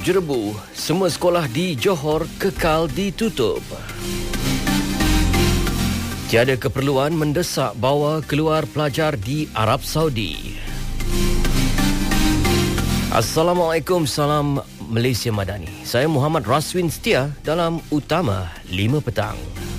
jerebu, semua sekolah di Johor kekal ditutup. Tiada keperluan mendesak bawa keluar pelajar di Arab Saudi. Assalamualaikum, salam Malaysia Madani. Saya Muhammad Raswin Setia dalam Utama 5 Petang.